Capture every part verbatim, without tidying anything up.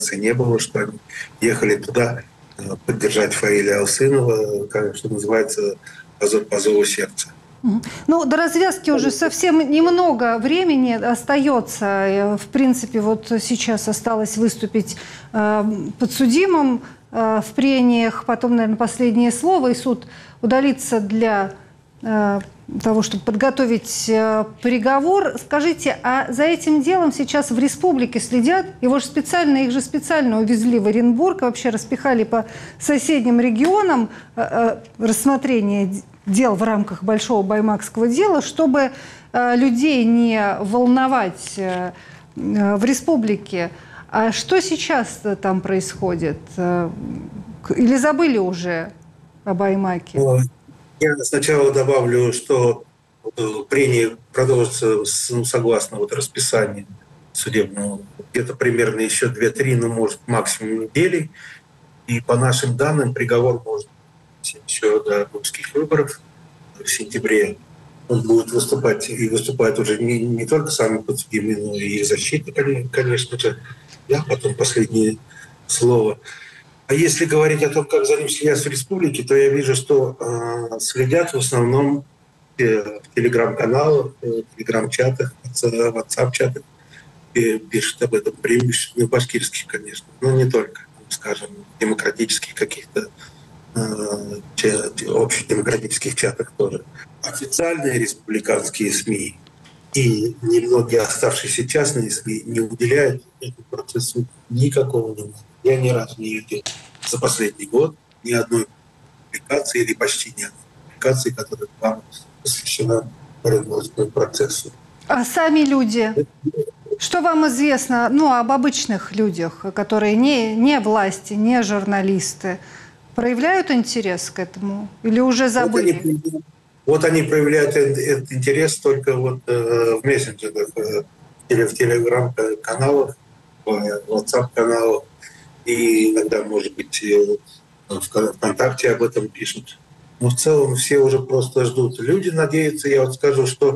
не было, что они ехали туда поддержать Фаиля Алсынова, как, что называется, по зову сердца. Ну, до развязки уже совсем немного времени остается. В принципе, вот сейчас осталось выступить подсудимым в прениях, потом, наверное, последнее слово, и суд удалится для того, чтобы подготовить приговор. Скажите, а за этим делом сейчас в республике следят? Его же специально, их же специально увезли в Оренбург, вообще распихали по соседним регионам рассмотрение дел в рамках большого баймакского дела, чтобы людей не волновать в республике. А что сейчас там происходит? Или забыли уже о Баймаке? Я сначала добавлю, что прения продолжится ну, согласно вот расписанию судебного. Где-то примерно еще две-три, ну, может, максимум недели. И по нашим данным приговор может быть еще до русских выборов в сентябре. Он будет выступать и выступает уже не, не только сами подсудимые, но и их защита, конечно же. Я потом последнее слово. А если говорить о том, как за ним следят в республике, то я вижу, что э, следят в основном э, в телеграм-каналах, в телеграм-чатах, в WhatsApp-чатах. И пишут об этом преимущественно башкирских, конечно, но не только, скажем, демократических каких-то э, общедемократических чатах тоже. Официальные республиканские СМИ и немногие оставшиеся частные СМИ не уделяют этому процессу никакого внимания. Я ни разу не видел за последний год ни одной публикации или почти ни одной публикации, которая была посвящена Оренбургскому процессу. А сами люди, что вам известно ну, об обычных людях, которые не, не власти, не журналисты, проявляют интерес к этому или уже забыли? Вот они, вот они проявляют этот интерес только вот э, в мессенджерах, э, или в телеграм-каналах, в WhatsApp-каналах. И иногда, может быть, в ВКонтакте об этом пишут. Но в целом все уже просто ждут. Люди надеются, я вот скажу, что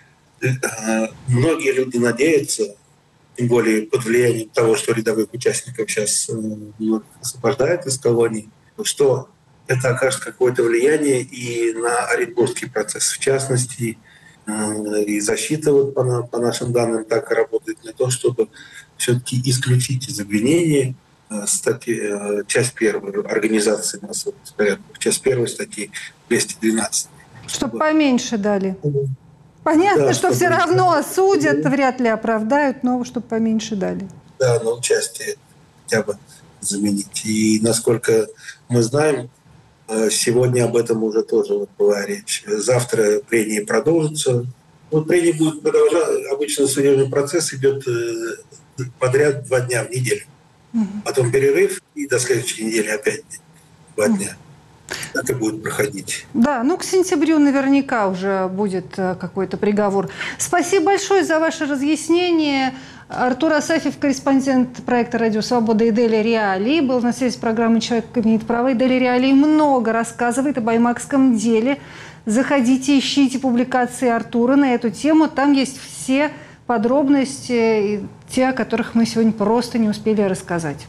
многие люди надеются, тем более под влиянием того, что рядовых участников сейчас освобождают из колоний, что это окажет какое-то влияние и на Оренбургский процесс. В частности, и защита, вот по, по нашим данным, так и работает на то, чтобы все-таки исключить из обвинения статьи, часть первой организации массовых беспорядков, часть первой статьи двести двенадцать. Чтобы поменьше дали. Понятно, да, что все равно осудят, вряд ли оправдают, но чтобы поменьше дали. Да, но участие хотя бы заменить. И насколько мы знаем, сегодня об этом уже тоже вот была речь. Завтра прения продолжатся. Вот прения будут продолжаться. Обычно судебный процесс идет подряд два дня в неделю. Угу. Потом перерыв, и до следующей недели опять два угу. дня. Так и будет проходить. Да, ну к сентябрю наверняка уже будет какой-то приговор. Спасибо большое за ваше разъяснение. Артур Асафьев, корреспондент проекта «Радио Свобода» и Дели Реалии, был на связи с программой «Человек имеет право». И Дели Реалии много рассказывает о баймакском деле. Заходите, ищите публикации Артура на эту тему. Там есть все подробности, те, о которых мы сегодня просто не успели рассказать.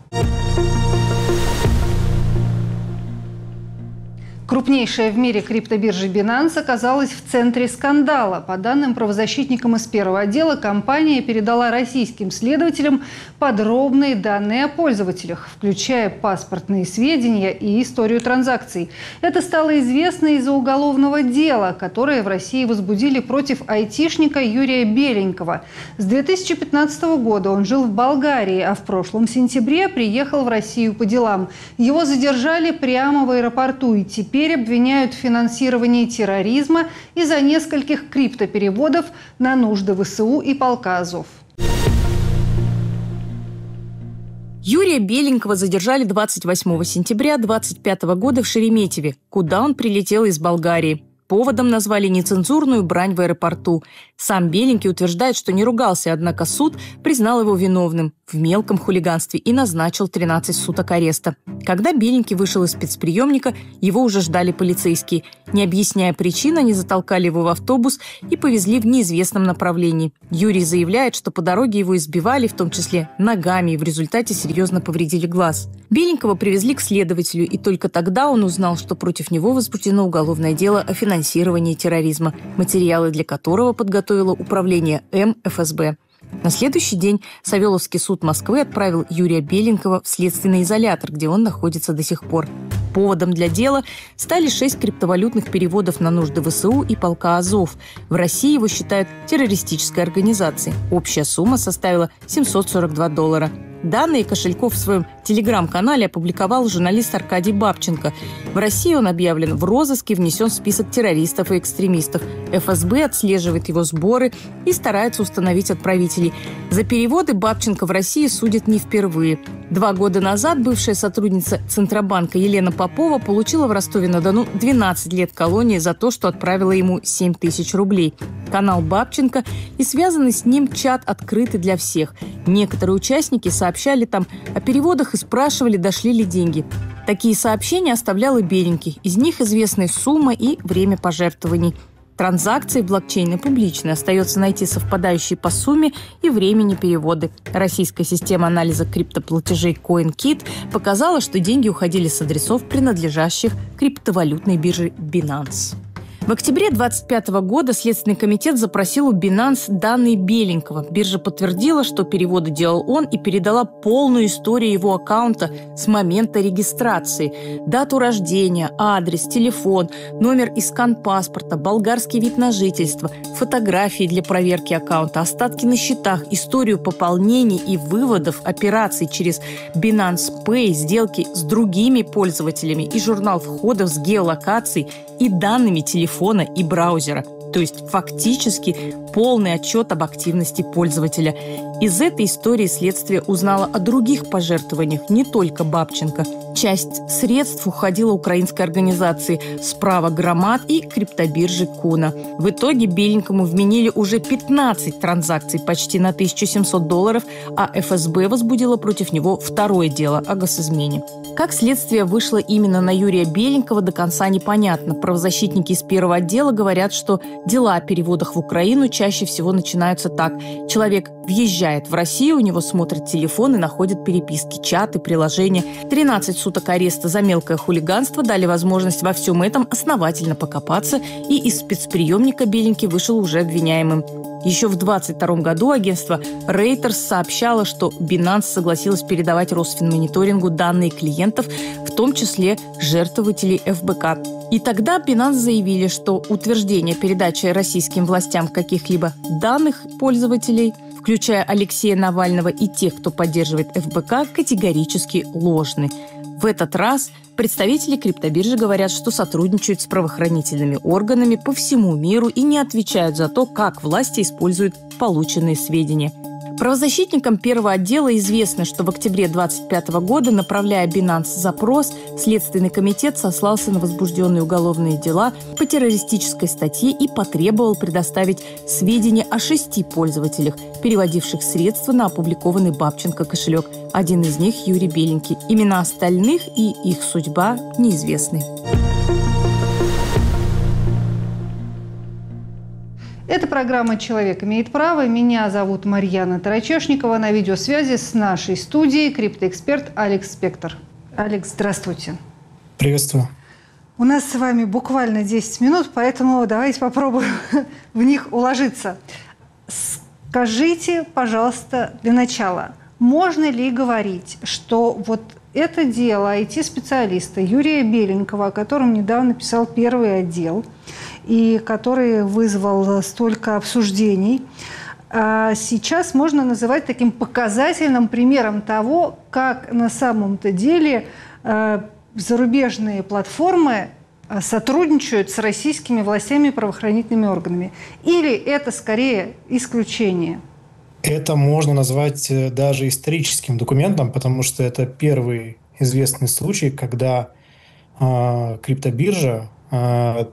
Крупнейшая в мире криптобиржа Binance оказалась в центре скандала. По данным правозащитникам из первого отдела, компания передала российским следователям подробные данные о пользователях, включая паспортные сведения и историю транзакций. Это стало известно из-за уголовного дела, которое в России возбудили против айтишника Юрия Беленького. С две тысячи пятнадцатого года он жил в Болгарии, а в прошлом сентябре приехал в Россию по делам. Его задержали прямо в аэропорту и теперь Теперь обвиняют в финансировании терроризма из-за нескольких криптопереводов на нужды ВСУ и полка Азов. Юрия Беленького задержали двадцать восьмого сентября две тысячи двадцать пятого года в Шереметьеве, куда он прилетел из Болгарии. Поводом назвали нецензурную брань в аэропорту. Сам Беленький утверждает, что не ругался, однако суд признал его виновным в мелком хулиганстве и назначил тринадцать суток ареста. Когда Беленький вышел из спецприемника, его уже ждали полицейские. Не объясняя причин, они затолкали его в автобус и повезли в неизвестном направлении. Юрий заявляет, что по дороге его избивали, в том числе ногами, и в результате серьезно повредили глаз. Беленького привезли к следователю, и только тогда он узнал, что против него возбуждено уголовное дело о финансировании терроризма, материалы для которого подготовило управление эм эф эс бэ. На следующий день Савеловский суд Москвы отправил Юрия Беленького в следственный изолятор, где он находится до сих пор. Поводом для дела стали шесть криптовалютных переводов на нужды вэ эс у и полка «Азов». В России его считают террористической организацией. Общая сумма составила семьсот сорок два доллара. Данные кошельков в своем телеграм-канале опубликовал журналист Аркадий Бабченко. В России он объявлен в розыск и внесен в список террористов и экстремистов. эф эс бэ отслеживает его сборы и старается установить отправителей. За переводы Бабченко в России судят не впервые. Два года назад бывшая сотрудница Центробанка Елена Попова получила в Ростове-на-Дону двенадцать лет колонии за то, что отправила ему семь тысяч рублей. Канал Бабченко и связанный с ним чат открыты для всех. Некоторые участники сообщали там о переводах и спрашивали, дошли ли деньги. Такие сообщения оставлял и Беленький. Из них известны сумма и время пожертвований. Транзакции блокчейна публичны. Остается найти совпадающие по сумме и времени переводы. Российская система анализа криптоплатежей CoinKit показала, что деньги уходили с адресов, принадлежащих криптовалютной бирже Binance. В октябре двадцать пятого года Следственный комитет запросил у Binance данные Беленького. Биржа подтвердила, что переводы делал он, и передала полную историю его аккаунта с момента регистрации. Дату рождения, адрес, телефон, номер и скан паспорта, болгарский вид на жительство, фотографии для проверки аккаунта, остатки на счетах, историю пополнений и выводов операций через Binance Pay, сделки с другими пользователями и журнал входов с геолокацией и данными телефона и браузера. То есть фактически полный отчет об активности пользователя. Из этой истории следствие узнало о других пожертвованиях, не только Бабченко. Часть средств уходила украинской организации «Справа Громад» и криптобиржи Куна. В итоге Беленькому вменили уже пятнадцать транзакций почти на тысячу семьсот долларов, а эф эс бэ возбудила против него второе дело о госизмене. Как следствие вышло именно на Юрия Беленького, до конца непонятно. Правозащитники из первого отдела говорят, что дела о переводах в Украину чаще всего начинаются так. Человек въезжает в Россию, у него смотрят телефон и находят переписки, чаты, приложения. тринадцать суток ареста за мелкое хулиганство дали возможность во всем этом основательно покопаться, и из спецприемника Беленький вышел уже обвиняемым. Еще в двадцать втором году агентство Reuters сообщало, что Binance согласилась передавать Росфинмониторингу данные клиентов, в том числе жертвователей эф бэ ка. И тогда Binance заявили, что утверждение передачи российским властям каких-либо данных пользователей, включая Алексея Навального и тех, кто поддерживает эф бэ ка, категорически ложны. В этот раз представители криптобиржи говорят, что сотрудничают с правоохранительными органами по всему миру и не отвечают за то, как власти используют полученные сведения. Правозащитникам первого отдела известно, что в октябре двадцать пятого года, направляя Binance запрос, Следственный комитет сослался на возбужденные уголовные дела по террористической статье и потребовал предоставить сведения о шести пользователях, переводивших средства на опубликованный Бабченко кошелек. Один из них – Юрий Беленький. Имена остальных и их судьба неизвестны. Это программа «Человек имеет право». Меня зовут Марьяна Тарачешникова. На видеосвязи с нашей студией криптоэксперт Алекс Спектр. Алекс, здравствуйте. Приветствую. У нас с вами буквально десять минут, поэтому давайте попробуем в них уложиться. Скажите, пожалуйста, для начала, можно ли говорить, что вот это дело ай ти-специалиста Юрия Беленького, о котором недавно писал первый отдел, и который вызвал столько обсуждений, сейчас можно называть таким показательным примером того, как на самом-то деле зарубежные платформы сотрудничают с российскими властями и правоохранительными органами? Или это скорее исключение? Это можно назвать даже историческим документом, потому что это первый известный случай, когда э, криптобиржа э,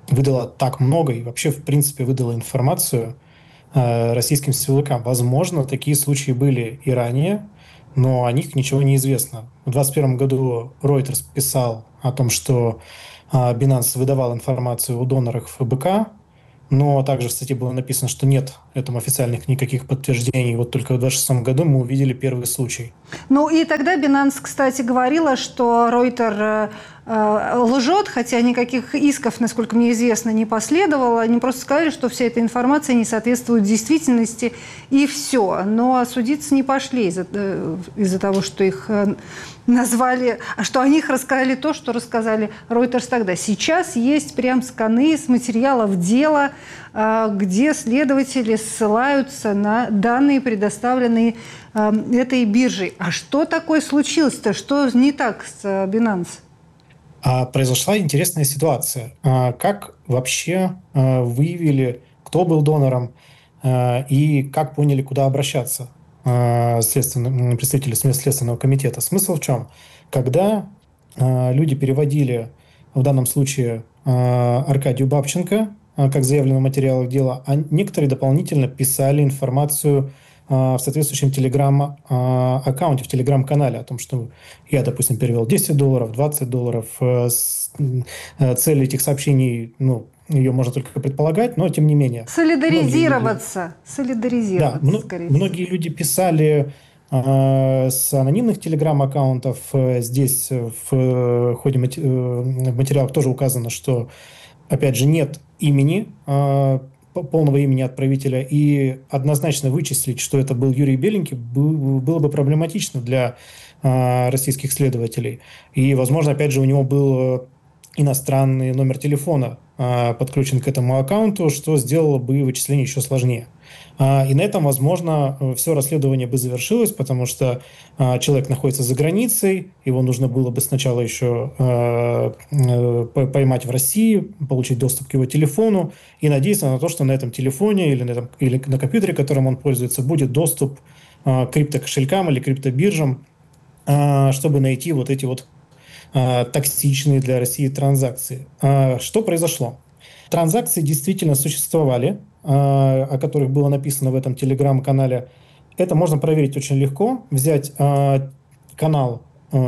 выдала так много и вообще, в принципе, выдала информацию э, российским силовикам. Возможно, такие случаи были и ранее, но о них ничего не известно. В двадцать первом году Reuters писал о том, что э, Binance выдавал информацию о донорах эф бэ ка, но также в статье было написано, что нет этому официальных никаких подтверждений. Вот только в двадцать шестом году мы увидели первый случай. Ну и тогда Binance, кстати, говорила, что Reuters э, лжет, хотя никаких исков, насколько мне известно, не последовало. Они просто сказали, что вся эта информация не соответствует действительности, и все. Но судиться не пошли из-за, из-за того, что их назвали, а что о них рассказали то, что рассказали Reuters тогда. Сейчас есть прям сканы с материалов дела, где следователи ссылаются на данные, предоставленные этой биржей. А что такое случилось-то? Что не так с Binance? А произошла интересная ситуация. А как вообще выявили, кто был донором, и как поняли, куда обращаться следственные, представители Следственного комитета? Смысл в чем? Когда люди переводили, в данном случае, Аркадию Бабченко, как заявлено в материалах дела, а некоторые дополнительно писали информацию в соответствующем телеграм-аккаунте, в телеграм-канале о том, что я, допустим, перевел десять долларов, двадцать долларов. Цель этих сообщений, ну, ее можно только предполагать, но тем не менее. Солидаризироваться. Люди, Солидаризироваться, да, скорее всего. Многие люди писали э, с анонимных телеграм-аккаунтов. Здесь в ходе мати- в материалах тоже указано, что, опять же, нет имени, э, полного имени отправителя, и однозначно вычислить, что это был Юрий Беленький, было бы проблематично для э, российских следователей. И, возможно, опять же, у него был иностранный номер телефона э, подключен к этому аккаунту, что сделало бы вычисление еще сложнее. Э, и на этом, возможно, все расследование бы завершилось, потому что э, человек находится за границей, его нужно было бы сначала еще э, э, поймать в России, получить доступ к его телефону и надеяться на то, что на этом телефоне или на, этом, или на компьютере, которым он пользуется, будет доступ э, к криптокошелькам или криптобиржам, э, чтобы найти вот эти вот токсичные для России транзакции. Что произошло? Транзакции действительно существовали, о которых было написано в этом телеграм-канале. Это можно проверить очень легко. Взять канал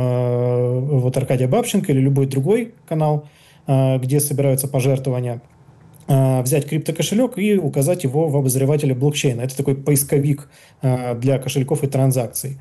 вот Аркадия Бабченко или любой другой канал, где собираются пожертвования, взять криптокошелек и указать его в обозревателе блокчейна. Это такой поисковик для кошельков и транзакций.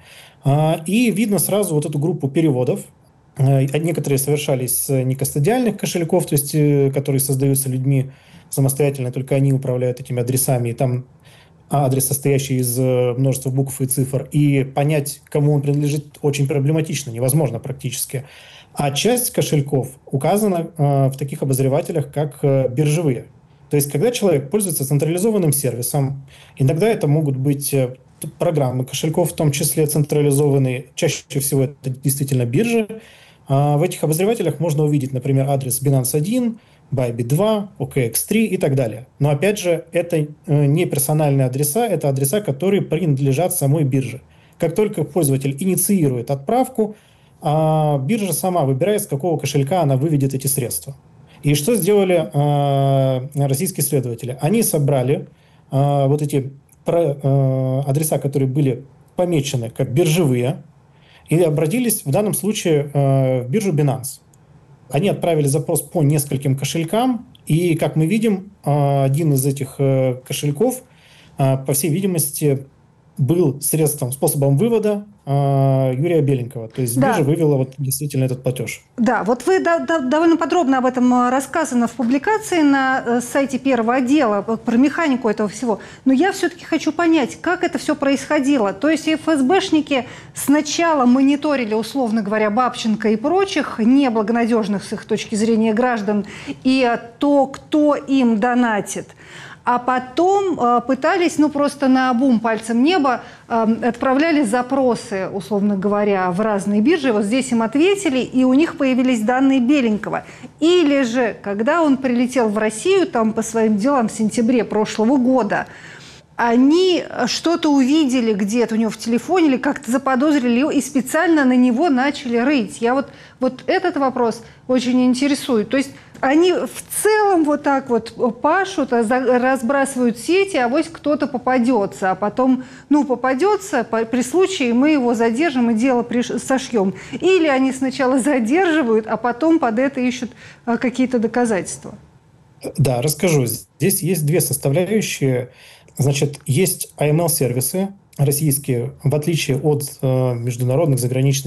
И видно сразу вот эту группу переводов. Некоторые совершались с некастодиальных кошельков, то есть которые создаются людьми самостоятельно, только они управляют этими адресами, и там адрес, состоящий из множества букв и цифр, и понять, кому он принадлежит, очень проблематично, невозможно практически. А часть кошельков указана в таких обозревателях, как биржевые. То есть когда человек пользуется централизованным сервисом, иногда это могут быть программы кошельков, в том числе централизованные, чаще всего это действительно биржи. В этих обозревателях можно увидеть, например, адрес Binance один, Bybit два, о кей экс три и так далее. Но, опять же, это не персональные адреса, это адреса, которые принадлежат самой бирже. Как только пользователь инициирует отправку, биржа сама выбирает, с какого кошелька она выведет эти средства. И что сделали российские следователи? Они собрали вот эти адреса, которые были помечены как биржевые, и обратились в данном случае в биржу Binance. Они отправили запрос по нескольким кошелькам, и, как мы видим, один из этих кошельков, по всей видимости, был средством, способом вывода э, Юрия Беленького. То есть биржа да. вывела вот действительно этот платеж. Да, вот вы да, да, довольно подробно об этом рассказано в публикации на сайте первого отдела про механику этого всего. Но я все-таки хочу понять, как это все происходило. То есть эф эс бэшники сначала мониторили, условно говоря, Бабченко и прочих неблагонадежных с их точки зрения граждан и то, кто им донатит. А потом э, пытались, ну просто наобум пальцем неба, э, отправляли запросы, условно говоря, в разные биржи. Вот здесь им ответили, и у них появились данные Беленького. Или же, когда он прилетел в Россию там по своим делам в сентябре прошлого года, они что-то увидели где-то у него в телефоне или как-то заподозрили его и специально на него начали рыть. Я вот, вот этот вопрос очень интересует. То есть они в целом вот так вот пашут, разбрасывают сети, а вот кто-то попадется, а потом, ну, попадется, при случае мы его задержим и дело сошьем. Или они сначала задерживают, а потом под это ищут какие-то доказательства. Да, расскажу. Здесь есть две составляющие. Значит, есть эй эм эл-сервисы российские, в отличие от э, международных заграничных